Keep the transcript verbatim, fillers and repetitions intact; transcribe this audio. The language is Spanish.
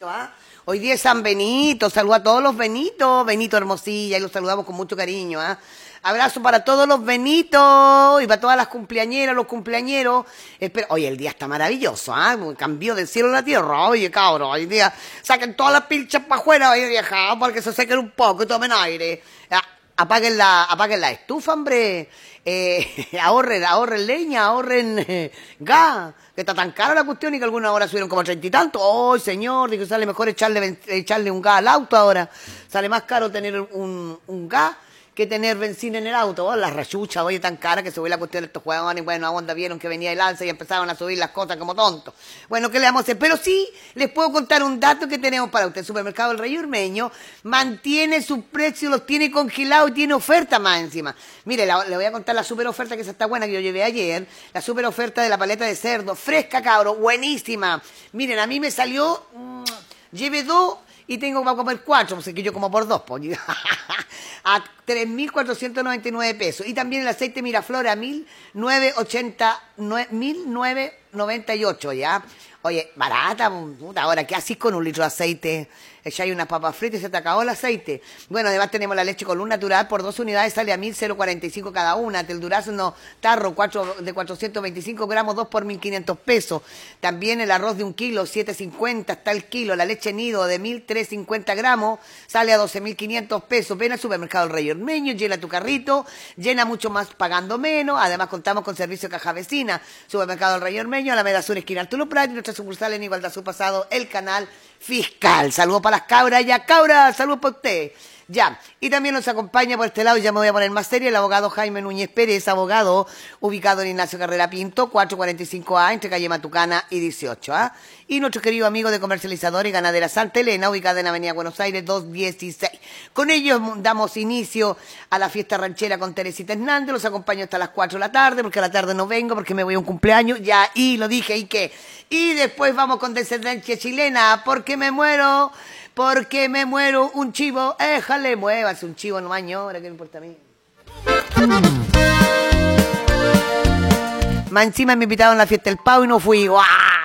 ¿Ah? Hoy día es San Benito, saludo a todos los Benitos, Benito Hermosilla, y los saludamos con mucho cariño. ¿Ah? Abrazo para todos los Benitos y para todas las cumpleañeras, los cumpleañeros. Espero... Oye, el día está maravilloso, ¿ah? ¿eh? Cambió del cielo a la tierra. Oye, cabrón, hoy día saquen todas las pilchas para afuera, oye, vieja, para que se sequen un poco y tomen aire. Ah, apaguen la, apaguen la estufa, hombre. Eh, ahorren, ahorren leña, ahorren eh, gas, que está tan cara la cuestión y que algunas horas subieron como treinta y tanto. ¡Oh, señor! Digo, sale mejor echarle, echarle un gas al auto ahora. Sale más caro tener un, un gas que tener benzina en el auto. Oh, la rachucha, oye, tan cara que se ve la cuestión de estos huevones. Bueno, a onda vieron que venía el alza y empezaron a subir las cosas como tontos. Bueno, ¿qué le vamos a hacer? Pero sí, les puedo contar un dato que tenemos para usted. El supermercado del Rey Urmeño mantiene sus precios, los tiene congelados y tiene oferta más encima. Mire, la, le voy a contar la super oferta que esa está buena que yo llevé ayer. La super oferta de la paleta de cerdo. Fresca, cabro, buenísima. Miren, a mí me salió... Mmm, lleve dos... y tengo para comer cuatro, pues es que yo como por dos, pues. A tres mil cuatrocientos noventa y nueve pesos. Y también el aceite Miraflor a mil novecientos noventa y ocho, ¿ya? Oye, barata, puta, ahora, ¿qué haces con un litro de aceite? Echáis unas papas fritas y se te acabó el aceite. Bueno, además tenemos la leche Column Natural, por dos unidades sale a mil cuarenta y cinco cada una. El durazno tarro cuatro, de cuatrocientos veinticinco gramos, dos por mil quinientos pesos. También el arroz de un kilo, siete cincuenta está el kilo. La leche nido de mil trescientos cincuenta gramos sale a doce mil quinientos pesos. Ven al supermercado El Rey Ormeño, llena tu carrito, llena mucho más pagando menos. Además contamos con servicio de caja vecina. Supermercado El Rey Ormeño, Alameda Sur, esquina Arturo Prat, y nuestra sucursal en Igualdad Sur Pasado, el canal Fiscal. Saludos para las cabras, ya cabras, saludos para usted. Ya, y también nos acompaña por este lado, ya me voy a poner más serio, el abogado Jaime Núñez Pérez, abogado ubicado en Ignacio Carrera Pinto, cuatrocientos cuarenta y cinco A, entre calle Matucana y dieciocho. ¿Ah? Y nuestro querido amigo de comercializador y ganadera Santa Elena, ubicada en Avenida Buenos Aires doscientos dieciséis. Con ellos damos inicio a la fiesta ranchera con Teresita Hernández, los acompaño hasta las cuatro de la tarde, porque a la tarde no vengo, porque me voy a un cumpleaños, ya, y lo dije, ¿y qué? Y después vamos con descendencia chilena, porque me muero... Porque me muero un chivo, éjale, muévase un chivo, no mañora, ¿qué me importa a mí? Más encima me invitaron a la fiesta del pavo y no fui. ¡Guau!